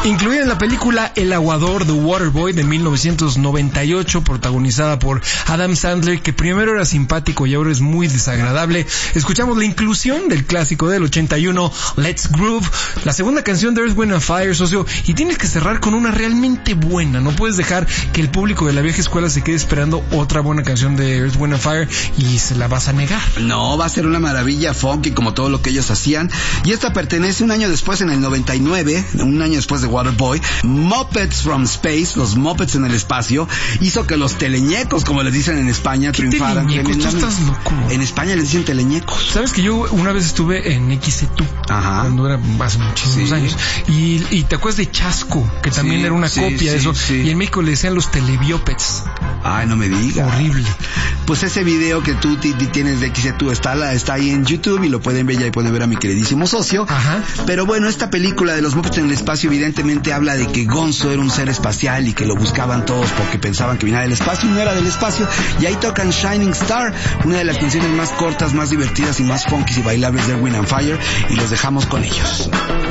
Incluida en la película El Aguador, The Waterboy, de 1998, protagonizada por Adam Sandler, que primero era simpático y ahora es muy desagradable. Escuchamos la inclusión del clásico del 81, Let's Groove, la segunda canción de Earth, Wind and Fire, socio, y tienes que cerrar con una realmente buena. No puedes dejar que el público de la vieja escuela se quede esperando otra buena canción de Earth, Wind and Fire y se la vas a negar. No, va a ser una maravilla funky como todo lo que ellos hacían. Y esta pertenece un año después, en el 99, un año después de Waterboy. Muppets from Space, los Muppets en el espacio, hizo que los teleñecos, como les dicen en España, triunfaran. Teleñecos, tú estás loco. En España les dicen teleñecos. Sabes que yo una vez estuve en XETU, cuando era hace muchísimos años, y te acuerdas de Chasco, que también era una copia de eso, y en México le decían los telebiopets. Ay, no me digas. Horrible. Pues ese video que tú tienes de XETU está ahí en YouTube y lo pueden ver, ya y pueden ver a mi queridísimo socio. Ajá. Pero bueno, esta película de los Muppets en el espacio evidentemente habla de que Gonzo era un ser espacial y que lo buscaban todos porque pensaban que venía del espacio y no era del espacio. Y ahí tocan Shining Star, una de las canciones más cortas, más divertidas y más funky y bailables de Wind and Fire, y los dejamos con ellos.